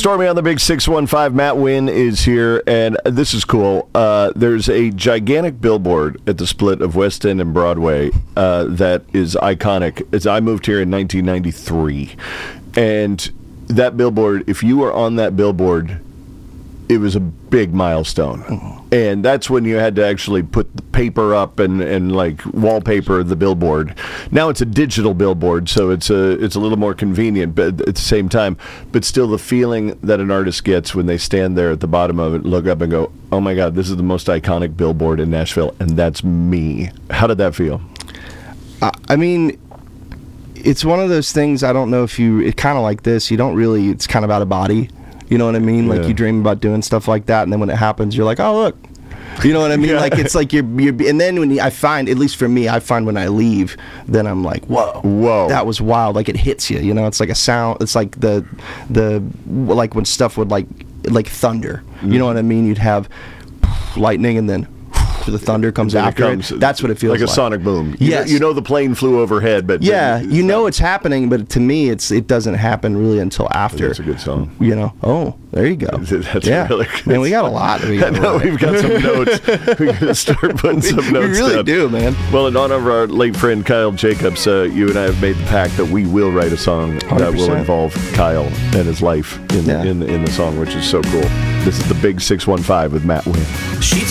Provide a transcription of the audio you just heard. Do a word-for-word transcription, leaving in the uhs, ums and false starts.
Stormy on the Big six one five. Matt Wynn is here, and this is cool. Uh, there's a gigantic billboard at the split of West End and Broadway uh, that is iconic. As I moved here in nineteen ninety-three, and that billboard, if you were on that billboard, it was a big milestone. Mm-hmm. And that's when you had to actually put the paper up and, and like wallpaper the billboard. Now it's a digital billboard, so it's a it's a little more convenient, but at the same time, but still the feeling that an artist gets when they stand there at the bottom of it, look up and go, oh my God, this is the most iconic billboard in Nashville, and that's me. How did that feel? Uh, I mean, it's one of those things, I don't know if you, it's kind of like this, you don't really, it's kind of out of body. You know what I mean? Like, yeah. you dream about doing stuff like that, and then when it happens, you're like, oh, look. You know what I mean? Yeah. Like, it's like you're, you're, and then when you, I find, at least for me, I find when I leave, then I'm like, whoa. Whoa. That was wild. Like, it hits you, you know? It's like a sound, it's like the, the, like when stuff would like, like thunder. Mm-hmm. You know what I mean? You'd have lightning, and then the thunder comes Then it after comes, it. That's what it feels like. like. A sonic boom. You Yes. know, you know the plane flew overhead, but yeah, but you know it's happening, but to me, it's it doesn't happen really until after. That's a good song. You know, oh, there you go. That's yeah. really good. Man, we got a lot. We I know, we've got some notes. We're going to start putting some we notes really down. do, man. Well, in honor of our late friend Kyle Jacobs, uh, you and I have made the pact that we will write a song that one hundred percent. will involve Kyle and his life in, Yeah. in, in the song, which is so cool. This is the Big six one five with Matt Wynn. Sheets